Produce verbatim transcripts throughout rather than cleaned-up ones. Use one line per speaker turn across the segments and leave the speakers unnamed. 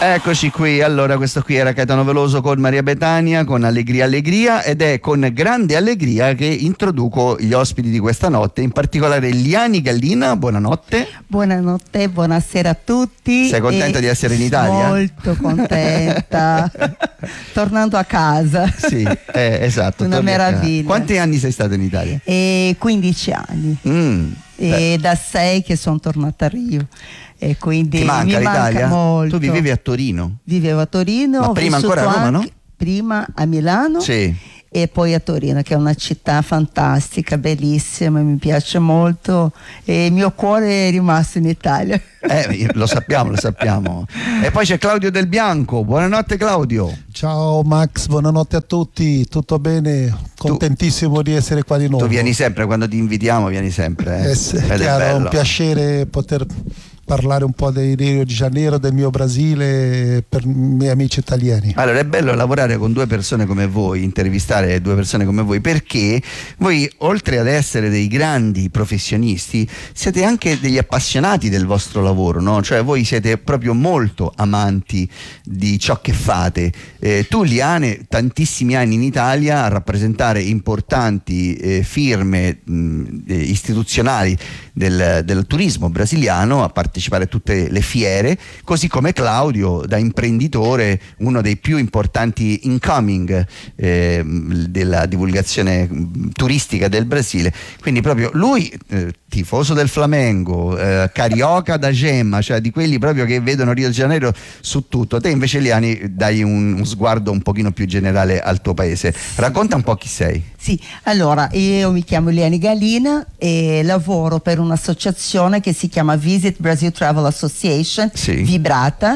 Eccoci qui, allora questo qui era Caetano Veloso con Maria Betania, con Allegria Allegria, ed è con grande allegria che introduco gli ospiti di questa notte, in particolare Liani Gallina. Buonanotte.
Buonanotte, buonasera a tutti.
Sei contenta di essere in Italia?
Molto contenta. Tornando a casa.
Sì, eh, esatto.
Una meraviglia.
Quanti anni sei stata in Italia?
E quindici anni.
Mm,
e
beh.
da sei che sono tornata a Rio. E quindi
Ti manca
mi
l'Italia?
manca molto.
Tu vivevi a Torino?
Vivevo a Torino.
Ma
ho
prima
vissuto
ancora a Roma,
anche,
no?
Prima a Milano.
Sì.
E poi a Torino, che è una città fantastica, bellissima, mi piace molto, e il mio cuore è rimasto in Italia.
Eh, lo sappiamo, lo sappiamo. E poi c'è Claudio Del Bianco. Buonanotte Claudio.
Ciao Max, buonanotte a tutti, tutto bene? Contentissimo tu, di essere qua di nuovo.
Tu vieni sempre, quando ti invitiamo vieni sempre. Eh.
Eh sì, è chiaro, è un piacere poter parlare un po' di Rio de Janeiro, del mio Brasile, per i miei amici italiani.
Allora è bello lavorare con due persone come voi, intervistare due persone come voi, perché voi, oltre ad essere dei grandi professionisti, siete anche degli appassionati del vostro lavoro, no? Cioè voi siete proprio molto amanti di ciò che fate. Eh, tu Liane, tantissimi anni in Italia a rappresentare importanti eh, firme mh, istituzionali del, del turismo brasiliano, a partecipare a tutte le fiere, così come Claudio da imprenditore, uno dei più importanti incoming eh, della divulgazione turistica del Brasile. Quindi proprio lui eh, tifoso del Flamengo, eh, carioca da gemma, cioè di quelli proprio che vedono Rio de Janeiro su tutto. Te invece Liani dai un, un sguardo un pochino più generale al tuo paese. Racconta un po' chi sei.
Sì, allora io mi chiamo Liani Gallina e lavoro per un'associazione che si chiama Visit Brazil Travel Association,
sì.
Vibrata,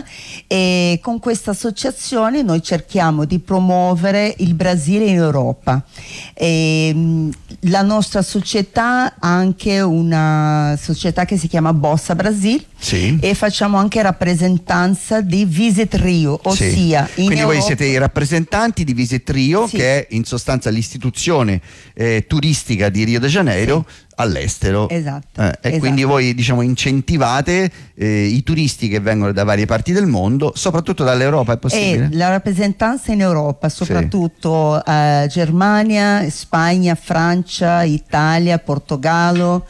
e con questa associazione noi cerchiamo di promuovere il Brasile in Europa. E, la nostra società ha anche una società che si chiama Bossa Brasil,
sì.
e facciamo anche rappresentanza di Visit Rio, ossia
sì.
in
quindi
Europa...
voi siete i rappresentanti di Visit Rio,
sì.
che è in sostanza l'istituzione eh, turistica di Rio de Janeiro, sì. all'estero.
Esatto.
Eh, e
esatto.
quindi voi diciamo incentivate eh, i turisti che vengono da varie parti del mondo, soprattutto dall'Europa, è possibile?
E la rappresentanza in Europa, soprattutto sì. eh, Germania, Spagna, Francia, Italia, Portogallo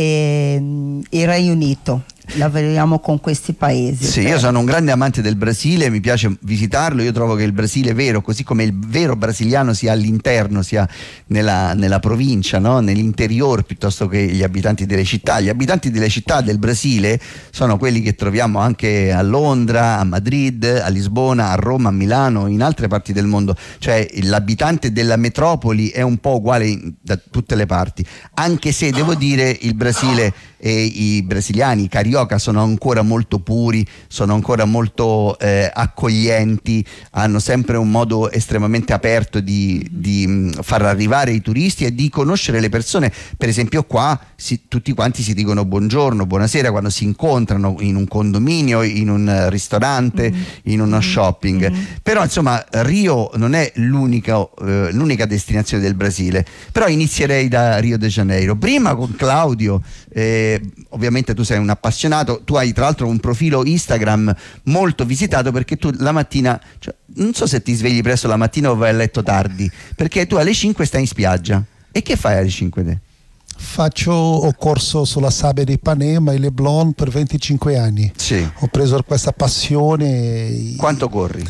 e il Regno Unito. Lavoriamo con questi paesi.
Sì, io sono un grande amante del Brasile, mi piace visitarlo. Io trovo che il Brasile vero, così come il vero brasiliano sia all'interno, sia nella, nella provincia, no? Nell'interior, piuttosto che gli abitanti delle città. Gli abitanti delle città del Brasile sono quelli che troviamo anche a Londra, a Madrid, a Lisbona, a Roma, a Milano, in altre parti del mondo. Cioè l'abitante della metropoli è un po' uguale in, da tutte le parti, anche se devo dire il Brasile e i brasiliani, i carioca, sono ancora molto puri, sono ancora molto eh, accoglienti, hanno sempre un modo estremamente aperto di, di mh, far arrivare i turisti e di conoscere le persone. Per esempio qua si, tutti quanti si dicono buongiorno, buonasera quando si incontrano in un condominio, in un ristorante, mm-hmm. in uno shopping. Mm-hmm. Però insomma Rio non è l'unica, eh, l'unica destinazione del Brasile, però inizierei da Rio de Janeiro. Prima con Claudio, eh, ovviamente tu sei un appassionato, tu hai tra l'altro un profilo Instagram molto visitato perché tu la mattina, cioè, non so se ti svegli presto la mattina o vai a letto tardi, perché tu alle cinque stai in spiaggia. E che fai alle cinque te?
Faccio, ho corso sulla sabbia di Ipanema e Leblon per venticinque anni.
Sì.
Ho preso questa passione.
Quanto corri?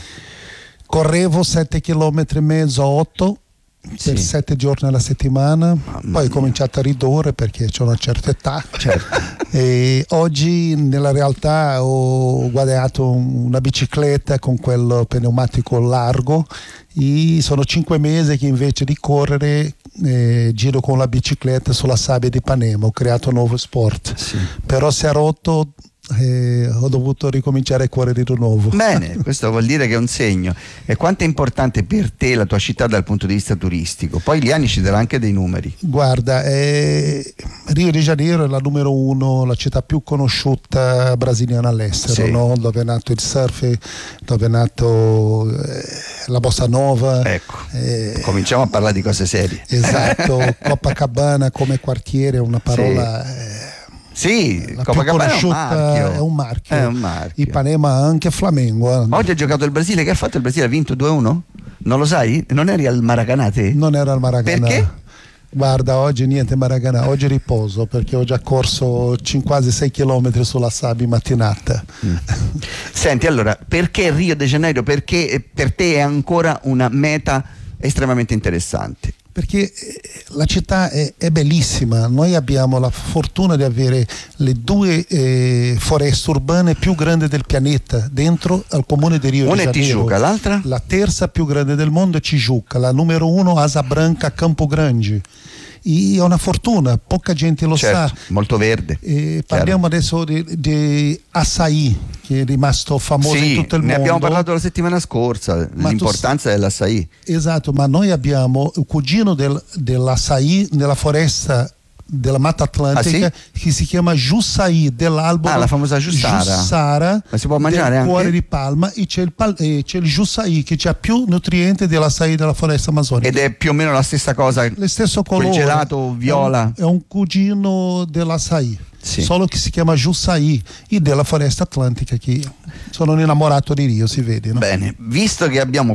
Correvo sette chilometri e mezzo, otto
sì.
per sette giorni alla settimana. Mamma poi ho cominciato a ridurre perché ho una certa età.
Certo.
E oggi nella realtà ho guadagnato una bicicletta con quel pneumatico largo e sono cinque mesi che invece di correre eh, giro con la bicicletta sulla sabbia di Ipanema. Ho creato un nuovo sport, sì. Però si è rotto. Eh, ho dovuto ricominciare a correre di nuovo.
Bene, questo vuol dire che è un segno. E quanto è importante per te la tua città dal punto di vista turistico? Poi Liani ci darà anche dei numeri.
Guarda, eh, Rio de Janeiro è la numero uno, la città più conosciuta brasiliana all'estero, sì. No? Dove è nato il surf, dove è nato eh, la bossa nova.
Ecco, eh, cominciamo a parlare di cose serie.
Esatto, Copacabana come quartiere è una parola... Sì. Eh,
Sì,
la
Copacabana
più conosciuta
è un marchio.
è un marchio.
È un marchio.
Ipanema anche Flamengo. Eh.
Oggi ha giocato il Brasile, che ha fatto il Brasile? Ha vinto due a uno? Non lo sai? Non eri al Maracanã te?
Non era al Maracanã.
Perché?
Guarda, oggi niente Maracanã, oggi riposo perché ho già corso c- quasi sei chilometri sulla sabbia in mattinata.
Mm. Senti, allora, perché Rio de Janeiro? Perché per te è ancora una meta estremamente interessante?
Perché la città è, è bellissima, noi abbiamo la fortuna di avere le due eh, foreste urbane più grandi del pianeta dentro al comune di Rio
Una
de
è
Janeiro.
Tijuca, l'altra?
La terza più grande del mondo è Tijuca, la numero uno Asa Branca, Campo Grande. E è una fortuna, poca gente lo
certo,
sa.
molto verde.
E parliamo adesso di, di açaí, che è rimasto famoso
sì,
in tutto il
ne
mondo.
abbiamo parlato la settimana scorsa,
Ma
l'importanza
tu...
dell'açaí.
Esatto, ma noi abbiamo il cugino del, dell'açaí nella foresta della Mata Atlantica,
ah, sì?
che si chiama Jussaí, dell'albero
ah, la famosa Jussara.
Jussara,
ma si può mangiare
del
anche?
cuore di palma, e c'è il, pal- e c'è il Jussaí che ha più nutrienti dell'açaí della foresta amazzonica.
Ed è più o meno la stessa cosa,
lo stesso colore,
quel gelato viola.
È un, è un cugino dell'açaí,
sì.
solo che si chiama Jussaí, e della foresta atlantica, che sono un innamorato di Rio, si vede, no?
Bene, visto che abbiamo